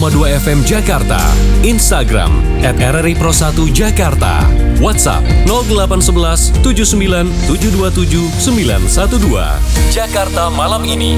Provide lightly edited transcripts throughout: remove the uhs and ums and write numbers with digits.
FM Jakarta, Instagram @RRI Pro1Jakarta, WhatsApp 0811 79 727 912. Jakarta Malam Ini.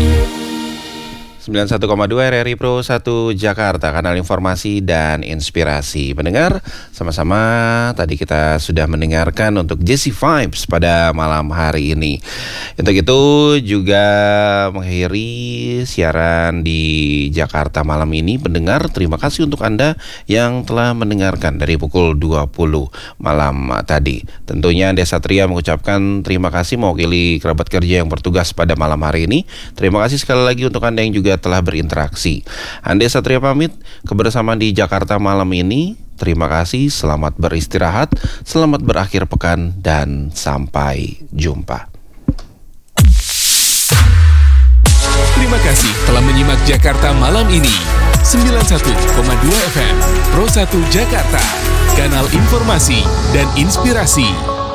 91,2 RRI Pro 1 Jakarta, kanal informasi dan inspirasi. Pendengar, sama-sama tadi kita sudah mendengarkan untuk Jesse Vibes pada malam hari ini. Untuk itu juga mengakhiri siaran di Jakarta malam ini. Pendengar, terima kasih untuk Anda yang telah mendengarkan dari pukul 20 malam tadi. Tentunya Ande Satria mengucapkan terima kasih mewakili kerabat kerja yang bertugas pada malam hari ini. Terima kasih sekali lagi untuk Anda yang juga telah berinteraksi. Ande Satria pamit, kebersamaan di Jakarta malam ini. Terima kasih, selamat beristirahat, selamat berakhir pekan, dan sampai jumpa. Terima kasih telah menyimak Jakarta Malam Ini. 91,2 FM Pro 1 Jakarta, kanal informasi dan inspirasi.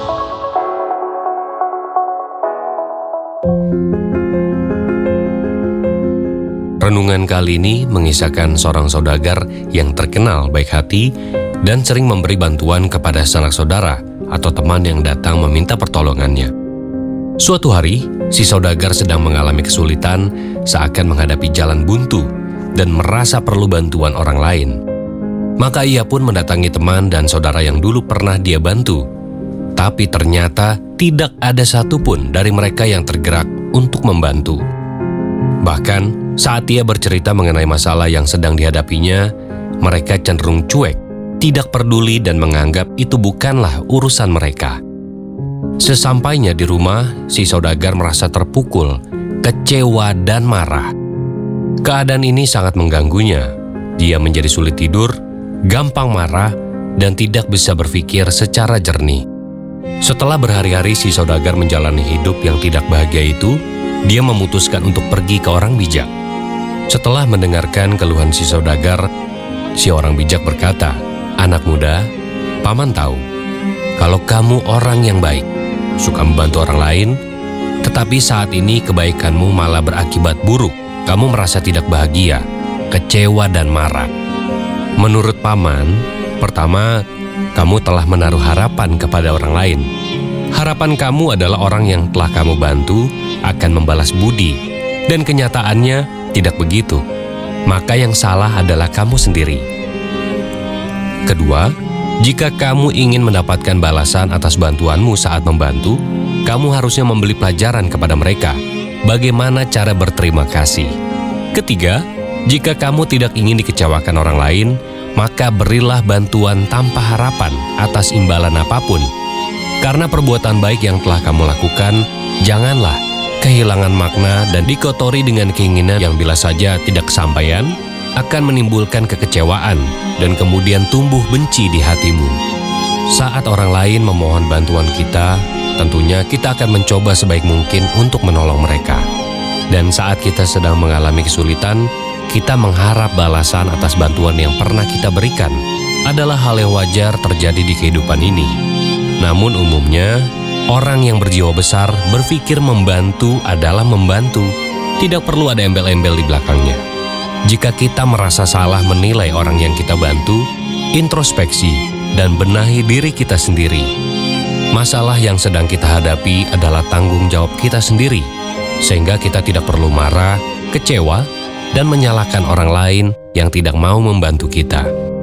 Renungan kali ini mengisahkan seorang saudagar yang terkenal baik hati dan sering memberi bantuan kepada sanak saudara atau teman yang datang meminta pertolongannya. Suatu hari, si saudagar sedang mengalami kesulitan seakan menghadapi jalan buntu dan merasa perlu bantuan orang lain. Maka ia pun mendatangi teman dan saudara yang dulu pernah dia bantu. Tapi ternyata tidak ada satupun dari mereka yang tergerak untuk membantu. Bahkan, saat ia bercerita mengenai masalah yang sedang dihadapinya, mereka cenderung cuek, tidak peduli dan menganggap itu bukanlah urusan mereka. Sesampainya di rumah, si saudagar merasa terpukul, kecewa dan marah. Keadaan ini sangat mengganggunya. Dia menjadi sulit tidur, gampang marah, dan tidak bisa berpikir secara jernih. Setelah berhari-hari si saudagar menjalani hidup yang tidak bahagia itu, dia memutuskan untuk pergi ke orang bijak. Setelah mendengarkan keluhan si saudagar, si orang bijak berkata, "Anak muda, paman tahu kalau kamu orang yang baik, suka membantu orang lain, tetapi saat ini kebaikanmu malah berakibat buruk. Kamu merasa tidak bahagia, kecewa dan marah. Menurut paman, pertama, kamu telah menaruh harapan kepada orang lain. Harapan kamu adalah orang yang telah kamu bantu akan membalas budi, dan kenyataannya tidak begitu. Maka yang salah adalah kamu sendiri. Kedua, jika kamu ingin mendapatkan balasan atas bantuanmu saat membantu, kamu harusnya memberi pelajaran kepada mereka bagaimana cara berterima kasih. Ketiga, jika kamu tidak ingin dikecewakan orang lain, maka berilah bantuan tanpa harapan atas imbalan apapun. Karena perbuatan baik yang telah kamu lakukan, janganlah kehilangan makna dan dikotori dengan keinginan yang bila saja tidak kesampaian, akan menimbulkan kekecewaan dan kemudian tumbuh benci di hatimu. Saat orang lain memohon bantuan kita, tentunya kita akan mencoba sebaik mungkin untuk menolong mereka. Dan saat kita sedang mengalami kesulitan, kita mengharap balasan atas bantuan yang pernah kita berikan adalah hal yang wajar terjadi di kehidupan ini. Namun umumnya, orang yang berjiwa besar berpikir membantu adalah membantu. Tidak perlu ada embel-embel di belakangnya. Jika kita merasa salah menilai orang yang kita bantu, introspeksi dan benahi diri kita sendiri. Masalah yang sedang kita hadapi adalah tanggung jawab kita sendiri, sehingga kita tidak perlu marah, kecewa, dan menyalahkan orang lain yang tidak mau membantu kita.